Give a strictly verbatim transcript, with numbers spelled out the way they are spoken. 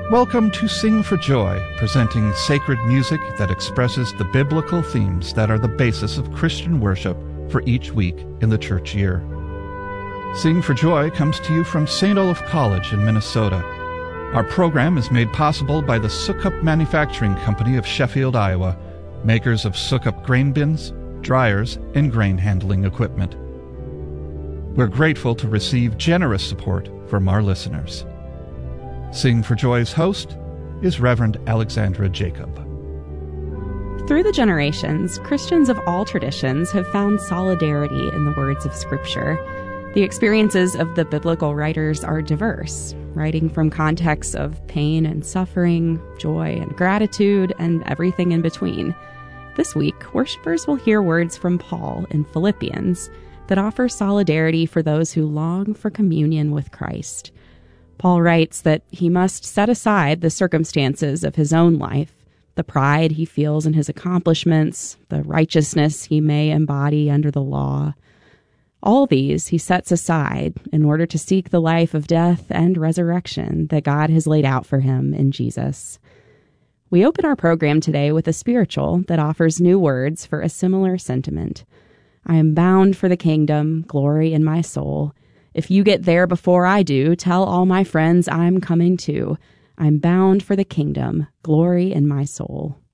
Welcome to Sing for Joy, presenting sacred music that expresses the biblical themes that are the basis of Christian worship for each week in the church year. Sing for Joy comes to you from Saint Olaf College in Minnesota. Our program is made possible by the Sukup Manufacturing Company of Sheffield, Iowa, makers of Sukup grain bins, dryers, and grain handling equipment. We're grateful to receive generous support from our listeners. Sing for Joy's host is Reverend Alexandra Jacob. Through the generations, Christians of all traditions have found solidarity in the words of Scripture. The experiences of the biblical writers are diverse, writing from contexts of pain and suffering, joy and gratitude, and everything in between. This week, worshipers will hear words from Paul in Philippians that offer solidarity for those who long for communion with Christ. Paul writes that he must set aside the circumstances of his own life, the pride he feels in his accomplishments, the righteousness he may embody under the law. All these he sets aside in order to seek the life of death and resurrection that God has laid out for him in Jesus. We open our program today with a spiritual that offers new words for a similar sentiment. I am bound for the kingdom, glory in my soul. If you get there before I do, tell all my friends I'm coming too. I'm bound for the kingdom, glory in my soul.